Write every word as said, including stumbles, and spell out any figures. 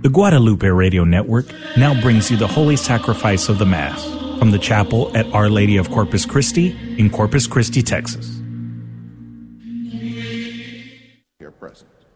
The Guadalupe Radio Network now brings you the Holy Sacrifice of the Mass from the chapel at Our Lady of Corpus Christi in Corpus Christi, Texas. Here present.